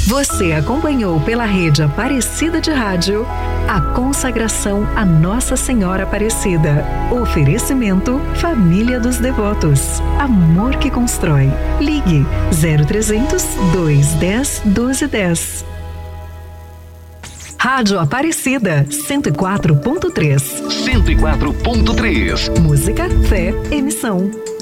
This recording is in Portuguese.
Você acompanhou pela rede Aparecida de Rádio a consagração a Nossa Senhora Aparecida. Oferecimento Família dos Devotos. Amor que constrói. Ligue 0300 210 1210. Rádio Aparecida 104.3. 104.3. Música, fé, emissão.